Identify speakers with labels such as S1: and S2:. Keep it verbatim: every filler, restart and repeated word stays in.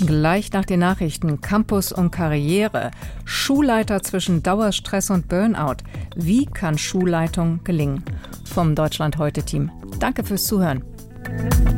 S1: Gleich nach den Nachrichten Campus und Karriere. Schulleiter zwischen Dauerstress und Burnout. Wie kann Schulleitung gelingen? Vom Deutschland-Heute-Team. Danke fürs Zuhören.